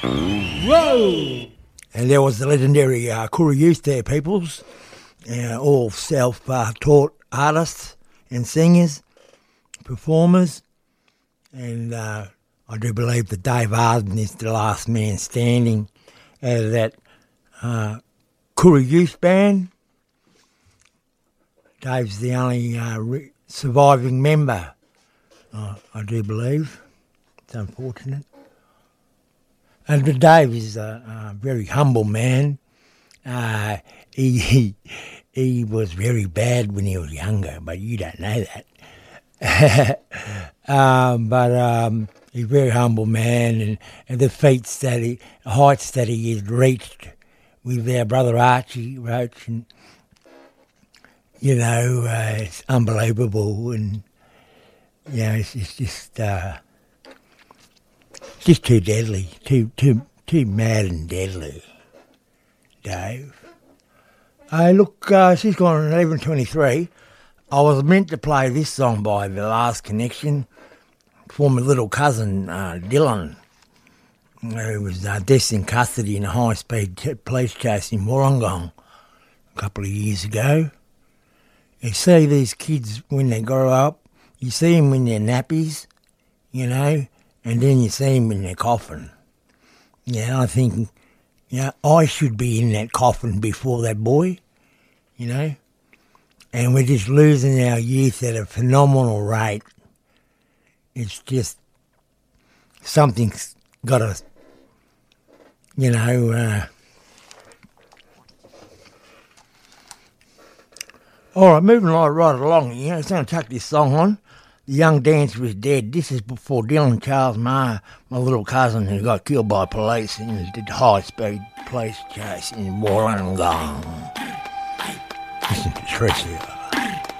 Whoa! And there was the legendary Koori Youth there, peoples. All self-taught artists and singers, performers. And I do believe that Dave Arden is the last man standing out of that Koori Youth band. Dave's the only surviving member, I do believe. It's unfortunate. And Dave is a very humble man. He was very bad when he was younger, but you don't know that. He's a very humble man, and the heights that he has reached with our brother Archie Roach, and it's unbelievable, and it's just too deadly, too mad and deadly, Dave. Look, she's gone at 11:23. I was meant to play this song by The Last Connection for my little cousin, Dylan, who was death in custody in a high-speed police chase in Wollongong a couple of years ago. You see these kids when they grow up, you see them when they're nappies, and then you see them in their coffin. I think, I should be in that coffin before that boy, and we're just losing our youth at a phenomenal rate. It's just, something's got to, all right, moving right along, it's going to tuck this song on. The Young Dancer is Dead. This is before Dylan Charles Maher, my little cousin who got killed by police in a high-speed police chase in Wollongong. Listen to Tricia.